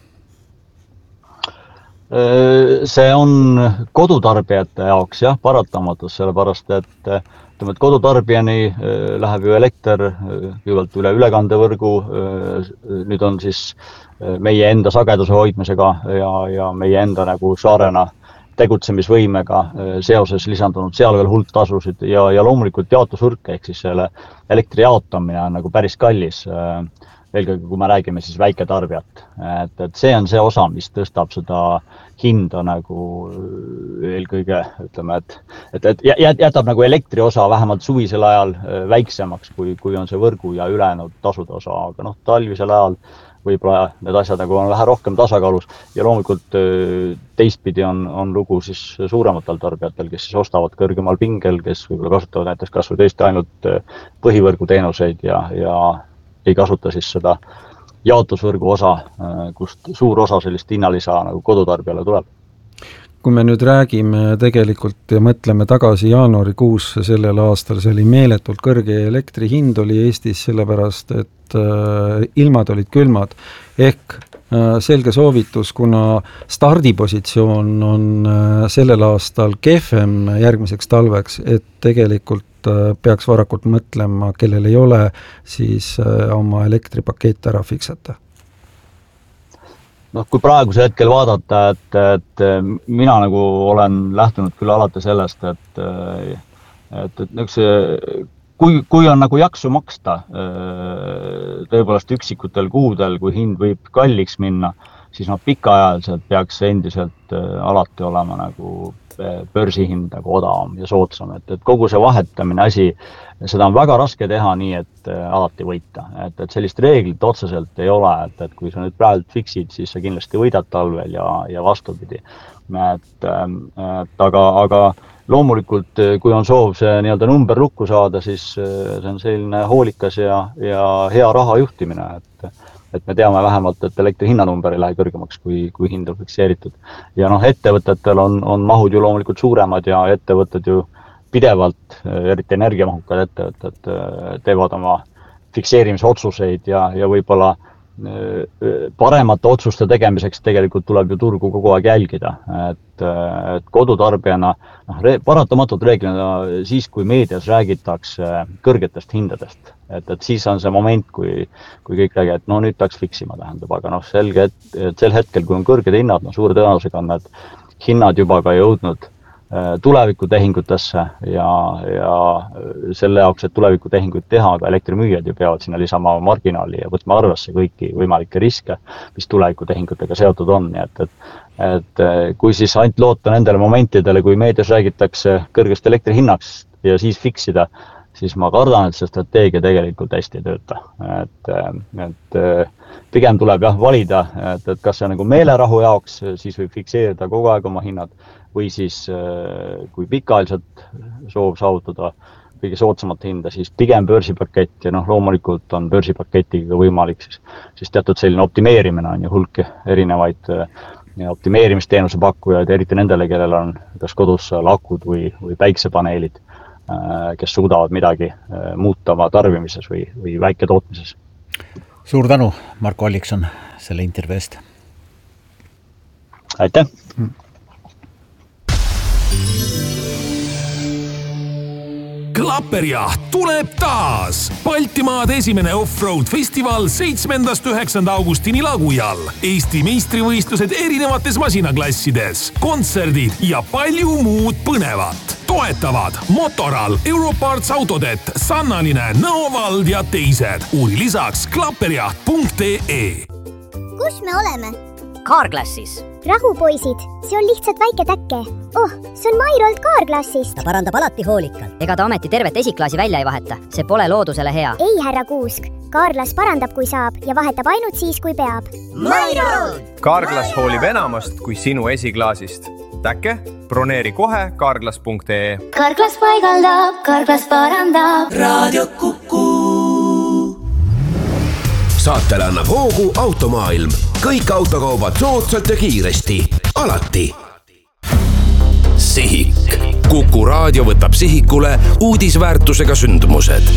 I: See on kodutarbijate jaoks paratamatus, sellepärast et kodutarbijani läheb ju elekter kõigepealt üle ülekandevõrgu, nüüd on siis meie enda sageduse hoidmisega ja meie enda saarena tegutsemisvõimega seoses lisandunud seal veel hulk tasusid ja loomulikult jaotusvõrk ehk siis selle elektri jaotamine on nagu päris kallis, eelkõige kui me räägime siis väiketarbijat. Et see on see osa, mis tõstab seda hinda nagu eelkõige, ütleme, et jätab nagu elektri osa vähemalt suvisel ajal väiksemaks, kui on see võrgu ja ülejäänud tasude osa, aga talvisel ajal võib-olla need asjad nagu on vähe rohkem tasakaalus ja loomulikult teistpidi on lugu siis suurematel tarbijatel, kes siis ostavad kõrgemal pingel, kes võib-olla kasutavad näiteks kas või tõesti ainult põhivõrgu teenuseid ja ei kasuta siis seda jaotusvõrgu osa, kust suur osa sellist hinnalisa nagu kodutarbijale tuleb.
G: Kui me nüüd räägime tegelikult ja mõtleme tagasi jaanuarikuusse sellel aastal, see oli meeletult kõrge elektri hind oli Eestis sellepärast, et ilmad olid külmad. Ehk selge soovitus, kuna stardipositsioon on sellel aastal kehvem järgmiseks talveks, et tegelikult peaks varakult mõtlema, kellel ei ole, siis oma elektripakett ära fiksata.
I: Kui praeguse hetkel vaadata, et mina nagu olen lähtunud küll alati sellest, et kui on nagu jaksu maksta tõepoolest üksikutel kuudel, kui hind võib kalliks minna, siis pikaajaliselt peaks endiselt alati olema nagu börsihind nagu odavam ja soodsam, et kogu see vahetamine asi, seda on väga raske teha nii, et alati võita. Et sellist reeglit otseselt ei ole, et kui sa nüüd praegu fiksid, siis sa kindlasti võidad talvel ja vastupidi. Aga loomulikult, kui on soov see nii-öelda number lukku saada, siis see on selline hoolikas ja hea raha juhtimine, et me teame vähemalt, et elektri hinnanumber ei lähe kõrgemaks, kui hind on fikseeritud. Ja ettevõtetel on mahud ju loomulikult suuremad ja ettevõtted ju pidevalt, eriti energiamahukad ettevõtted, teevad oma fikseerimisotsuseid ja võib-olla paremate otsuste tegemiseks tegelikult tuleb ju turgu kogu aeg jälgida, et kodutarbijana paratamatult reeglina siis, kui meedias räägitakse kõrgetest hindadest, et siis on see moment, kui kõik räägi, et nüüd peaks fiksima tähendab, aga selge, et sel hetkel, kui on kõrged hinnad, suure tõenäosusega on need hinnad juba ka jõudnud tulevikutehingutesse ja selle jaoks, et tulevikutehingud teha, aga elektrimüüjad ju peavad sinna lisama marginaali ja võtma arvesse kõiki võimalikke riske, mis tulevikutehingutega seotud on. Et kui siis ainult loota nendele momentidele, kui meedias räägitakse kõrgest elektrihinnaks ja siis fiksida, siis ma kardan, et see strateegia tegelikult hästi ei tööta. Et pigem tuleb valida, et kas see nagu meelerahu jaoks, siis võib fikseerida kogu aeg oma hinnad, või siis kui pikaajaliselt soov saavutada kõige soodsamat hinda, siis pigem börsipakett ja loomulikult on börsipaketiga võimalik siis teatud selline optimeerimine on ju hulk erinevaid optimeerimisteenuse pakkujaid, eriti nendele, kellel on kas kodus lakud või päiksepaneelid, kes suudavad midagi muuta oma tarbimises või väiketootmises.
E: Suur tänu, Marko Allikson, selle intervjuu eest.
I: Aitäh!
J: Klapperjaht tuleb taas! Baltimaade esimene off-road festival 7.–9. augustini Lagujal. Eesti meistrivõistlused erinevates masinaklassides, kontserdid ja palju muud põnevat. Toetavad Motoral, Europarts Autodet, Sannaline, Nõovald ja teised. Uuri lisaks klapperjaht.ee.
K: Kus me oleme?
L: Carglassis.
K: Rahu, poisid, see on lihtsalt väike täkke. See on Mairolt Carglassist.
L: Ta parandab alati hoolikalt. Ega ta ameti tervet esiklaasi välja ei vaheta. See pole loodusele hea.
K: Ei, härra Kuusk. Carglass parandab, kui saab ja vahetab ainult siis, kui peab.
L: Mairolt!
M: Carglass hoolib enamast kui sinu esiklaasist. Täkke, broneeri kohe carglass.ee.
K: Carglass paigaldab, Carglass parandab.
B: Raadio Kuku. Saatele annab hoogu Automaailm. Kõik autokaubad soodsalt ja kiiresti. Alati. Sihik. Kuku raadio võtab sihikule uudisväärtusega sündmused.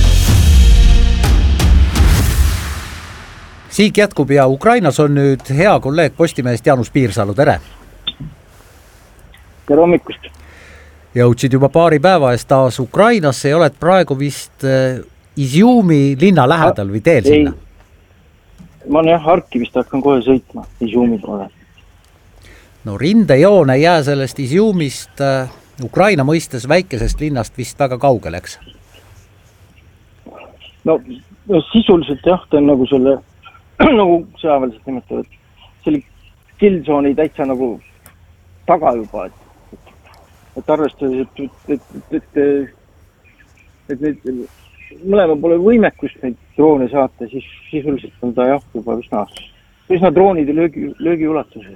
E: Sihik jätkub ja Ukrainas on nüüd hea kolleeg Postimehest Jaanus Piirsalu, tere!
N: Tere hommikust!
E: Jõudsid juba paari päeva eest taas Ukrainasse ja oled praegu vist Izjumi linna lähedal või teel sinna?
N: Ma olen Harkivist hakkan kohe sõitma, Izjumi poole.
E: No rindejoon ei jää sellest Iziumist Ukraina mõistes väikesest linnast vist väga kaugel, eks?
N: No sisuliselt jah, ta on nagu selle, nagu sõjaväeliselt nimetavad, selle killzooni täitsa nagu taga juba, et arvestades, et nüüd mõlema pole võimekust neid droone saata, siis sisuliselt on ta jah juba üsna droonide löögi ulatuses.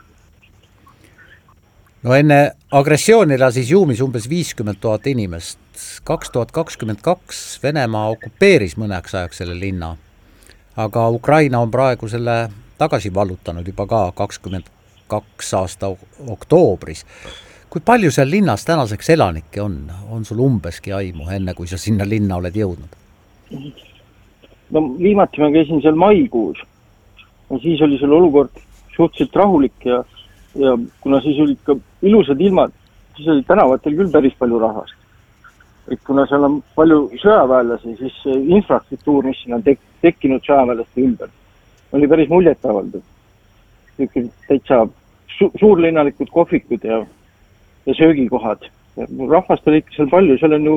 E: No enne agressiooni elas Iziumis umbes 50 000 inimest. 2022 Venemaa okupeeris mõneks ajaks selle linna, aga Ukraina on praegu selle tagasi vallutanud juba ka 22 aasta oktoobris. Kui palju seal linnas tänaseks elanikke on? On sul umbeski aimu, enne kui sa sinna linna oled jõudnud?
N: No viimati ma käisin seal maikuus ja siis oli seal olukord suhteliselt rahulik ja kuna siis olid ka ilusad ilmad, siis oli tänavatel küll päris palju rahvast. Et kuna seal on palju sõjaväelasi, siis infrastruktuur, mis siin on tekkinud sõjaväelaste ümber, oli päris muljetavaldav. Täitsa suurlinnalikud kohvikud ja söögikohad. Rahvast oli ikka seal palju, seal on ju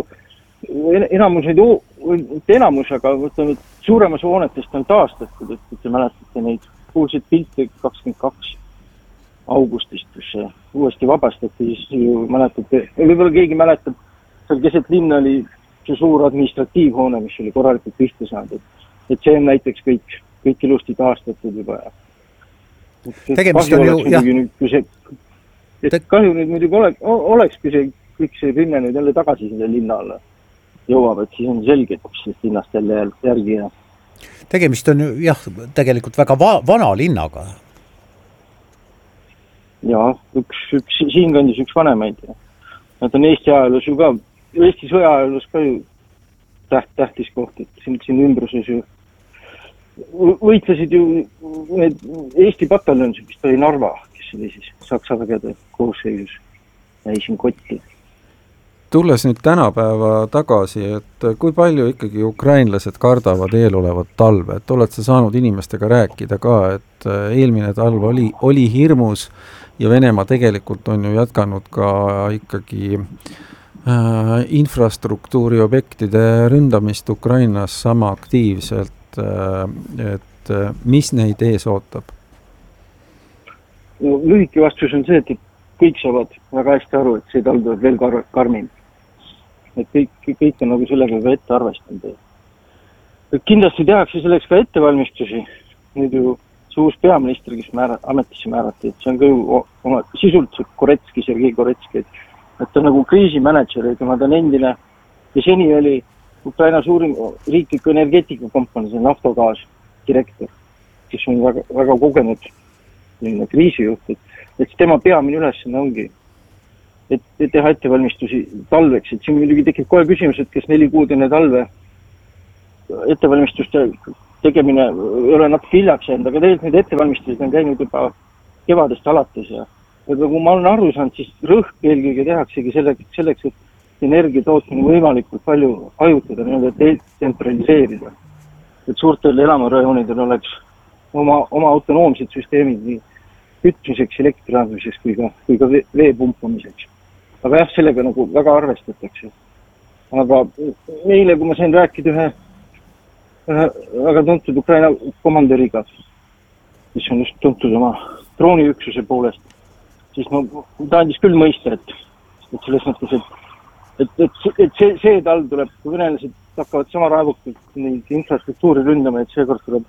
N: enamus, aga võtame, suuremas hoonetest on taastatud, et te mäletate neid kuulsid pilte 22 augustist, kus see uuesti vabastati, siis ju mäletate, võib-olla keegi mäletab, seal keset linna oli see suur administratiivhoone, mis oli korralikult pihta saanud, et see on näiteks kõik ilusti taastatud juba.
E: Tegemist on ju, jah.
N: Kahju nüüd muidugi oleks, kui see kõik see rünne nüüd jälle tagasi selle linna alla jõuab, et siis on selge, et sellest linnast jälle järgi.
E: Tegemist on ju, jah, tegelikult väga vana linnaga.
N: Jaa, siinkandis üks vanemaid. Nad on Eesti ajaloos ju ka, Eesti sõjaajaloos ka ju tähtis koht, et siin ümbruses ju võitlesid ju need Eesti pataljon, mis oli Narva, kes oli siis Saksa vägede koosseisus, jäi siin kotti.
G: Tulles nüüd tänapäeva tagasi, et kui palju ikkagi ukrainlased kardavad eelolevat talve, et oled sa saanud inimestega rääkida ka, et eelmine talv oli hirmus ja Venemaa tegelikult on ju jätkanud ka ikkagi infrastruktuuri objektide ründamist Ukrainas sama aktiivselt, et mis neid ees ootab?
N: No, lühike vastus on see, et kõik saavad väga hästi aru, et see talv tuleb veel karmim. Et kõik on nagu sellega ka ette arvestanud. Kindlasti tehakse selleks ka ettevalmistusi. Nüüd ju see uus peaminister, kes ametisse määrati, et see on ka ju sisult Koretski, Sergei Koretski, et ta on nagu kriisimanager, kuna ta on endine ja seni oli Ukraina suurim riikliku energeetikakompanii, see on Naftogaas direktor, kes on väga kogenud kriisijuht, et tema peamine ülesanne ongi, et teha ettevalmistusi talveks, et siin muidugi tekib kohe küsimus, et kes 4 kuud enne talve ettevalmistuste tegemine ei ole natuke hiljaks jäänud, aga tegelikult need ettevalmistused on käinud juba kevadest alates ja kui ma olen aru saanud, siis rõhk eelkõige tehaksegi selleks, et energia tootmine võimalikult palju hajutada, detsentraliseerida. Et suurtel elamurajoonidel oleks oma autonoomsed süsteemid nii kütmiseks, elektriandmiseks kui ka vee pumpamiseks. Aga jah, sellega nagu väga arvestatakse. Aga meile, kui ma sain rääkida ühe väga tuntud Ukraina komandöriga, mis on just tuntud oma drooniüksuse poolest, siis ta andis küll mõista, et selles mõttes, et see talv tuleb, kui venelased hakkavad sama raevukalt neid infrastruktuuri ründama, et seekord tuleb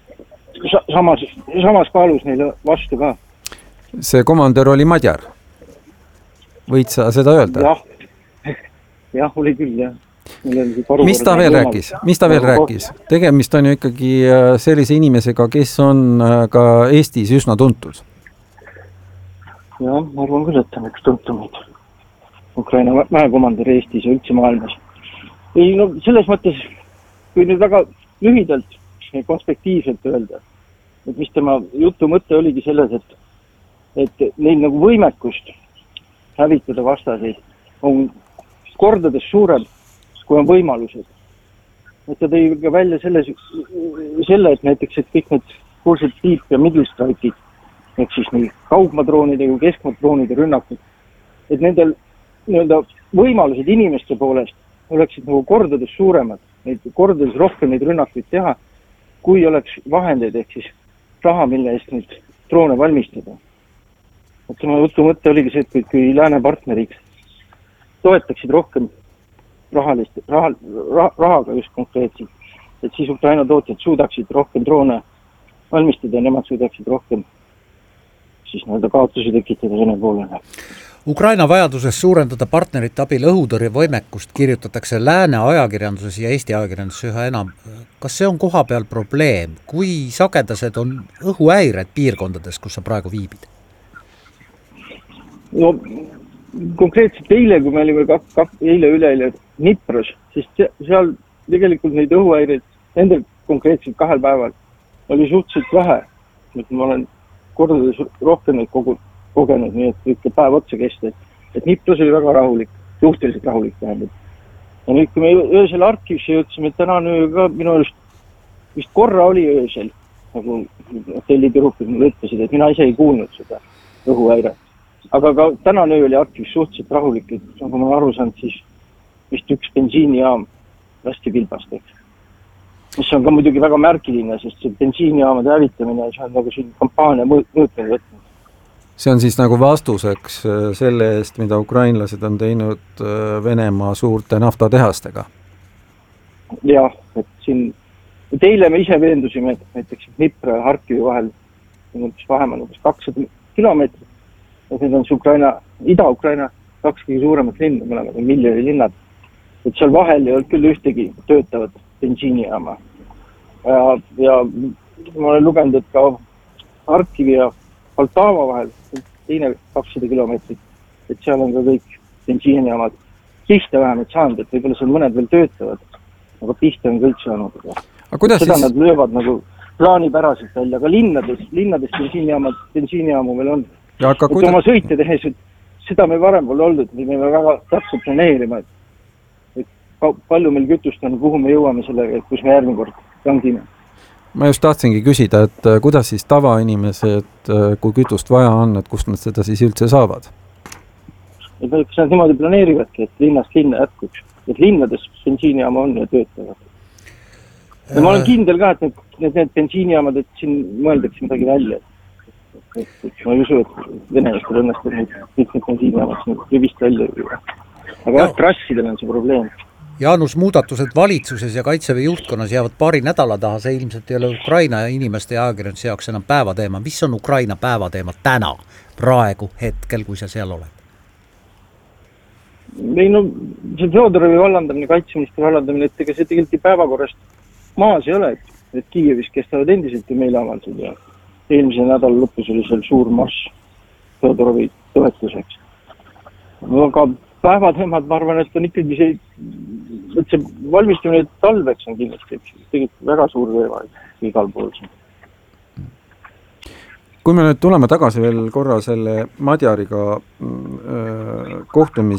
N: samas kaalus neile vastu ka.
G: See komandör oli Madjar? Võid sa seda öelda?
N: Jah, oli küll, jah.
G: Mis ta veel rääkis? Tegemist on ju ikkagi sellise inimesega, kes on ka Eestis üsna tuntud.
N: Jah, ma arvan küll, et on üks tuntumid Ukraina mäekomandör Eestis ja üldse maailmas. Ei, no selles mõttes, kui nüüd väga lühidalt ja konspektiivselt öelda, et mis tema jutu mõte oligi selles, et neil nagu võimekust hävitada vastaseid on kordades suurem, kui on võimalused. Et ta tõi ka välja selle, et näiteks, et kõik need kuulsed Deep ja Middle Strike'id ehk siis nii kaugmaadroonide kui keskmaadroonide rünnakud, et nendel nii-öelda võimalused inimeste poolest oleksid nagu kordades suuremad, kordades rohkem neid rünnakuid teha, kui oleks vahendeid ehk siis raha, mille eest neid droone valmistada. Et tema jutu mõte oligi see, et kui lääne partneriks toetaksid rohkem rahaga just konkreetselt, et siis Ukraina tootjad suudaksid rohkem droone valmistada ja nemad suudaksid rohkem siis nii-öelda kaotusi tekitada Vene poolele.
E: Ukraina vajaduses suurendada partnerite abil õhutõrjevõimekust kirjutatakse lääne ajakirjanduses ja Eesti ajakirjanduses üha enam. Kas see on koha peal probleem? Kui sagedased on õhuhäired piirkondades, kus sa praegu viibid?
N: No konkreetselt eile, kui me olime üleeile Dnipros, siis seal tegelikult neid õhuhäireid nendel konkreetselt 2 päeval oli suhteliselt vähe. Ma olen kordades rohkem neid kogenud, nii et ikka päev otsa kestes. Et Dnipros oli väga rahulik, suhteliselt rahulik tähendab. Ja nüüd, kui me öösel Arkivisse jõudsime, et täna öö ka minu arust vist korra oli öösel, nagu hotellitürupid mulle ütlesid, et mina ise ei kuulnud seda õhuhäiret. Aga ka täna öö oli Arkivis suhteliselt rahulik, et nagu ma aru saanud, siis vist üks bensiinijaam lasti pilbasteks. Mis on ka muidugi väga märkiline, sest see bensiinijaamade hävitamine see on nagu siin kampaania mõõtmine võtnud.
G: See on siis nagu vastuseks selle eest, mida ukrainlased on teinud Venemaa suurte naftatehastega?
N: Jah, et siin teile me ise veendusime, et näiteks Dnipro ja Harkivi vahel vahemal 200 kilomeetrit. Et need on Ukraina, Ida-Ukraina 2 kõige suuremat linna, me oleme miljoni linnad. Et seal vahel ei olnud küll ühtegi töötavat bensiinijaama. Ja ma olen lugenud, et ka Harkivi ja Poltava vahel, teine 200 kilomeetrit, et seal on ka kõik bensiinijaamad pihta vähemalt saanud, et võib-olla seal mõned veel töötavad, aga pihta on kõik saanud. Seda siis... nad löövad nagu plaanipäraselt välja, aga linnades bensiinijaamu veel on. Et oma sõite tehes, seda me varem pole olnud, me peame väga täpselt planeerima, et palju meil kütust on, kuhu me jõuame sellega, et kus me järgmine kord tangime.
G: Ma just tahtsingi küsida, et kuidas siis tavainimesed, kui kütust vaja on, et kust nad seda siis üldse saavad?
N: Et nad niimoodi planeerivadki, et linnast linna jätkuks. Et linnades bensiinijaama on ja töötavad. Ja ma olen kindel ka, et need bensiinijaamad, et siin mõeldakse midagi välja. Ma ei usu, et venelastel õnnestub neid bensiinijaamad rivist välja. Aga trassidel on see probleem.
E: Jaanus, muudatused valitsuses ja Kaitseväe juhtkonnas jäävad paari nädala taha, see ilmselt ei ole Ukraina inimeste ja ajakirjanduse jaoks enam päevateema. Mis on Ukraina päevateema täna, praegu, hetkel, kui sa seal oled?
N: Ei, no, see Fjodorovi vallandamine, kaitseministri vallandamine, et ega see tegelikult päevakorrast maas ei ole, et Kiievis kestavad endiselt ju meeleavaldused ja eelmise nädala lõpus oli seal suur marss Fjodorovi toetuseks. Aga päevateemad, ma arvan, et on ikkagi see valmistumine talveks on kindlasti tegelikult väga suur teema igal pool.
G: Kui me nüüd tuleme tagasi veel korra selle Madjariga